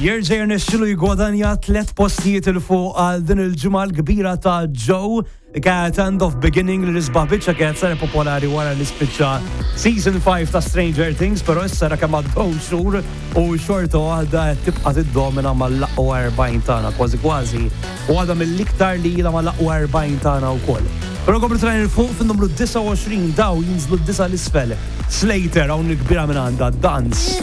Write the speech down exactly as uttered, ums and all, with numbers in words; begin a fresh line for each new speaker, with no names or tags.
Jerġa' jirnexxielu jgwadanja tliet postijiet il fuq għal din il-ġimgħa l-kbira ta' Joe kienet End of Beginning li nisbaħ biċċa kienet sar popolari wara li spiċċa Season five ta' Stranger Things, però issa ra kemm għaddew xhur u xorta waħda qed tibqa' tiddomina mal-laqwa erbgħin tagħna kważi kważi u għadha mill-iktar li ilha mal-laqwa erbgħin tagħna wkoll. Però komplu trajn il-fuq fin-numru tisa' u għoxrin daw jinżlu d-disa l-isfel. Slater hawn il-kbira minn għandha Dance.